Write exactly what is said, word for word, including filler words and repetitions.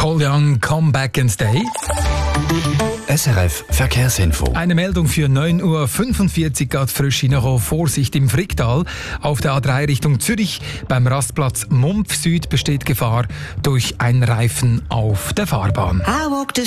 Cole Young, Come Back and Stay. S R F Verkehrsinfo. Eine Meldung für neun Uhr fünfundvierzig geht frisch hinein. Vorsicht im Fricktal. Auf der A drei Richtung Zürich beim Rastplatz Mumpf Süd besteht Gefahr durch einen Reifen auf der Fahrbahn.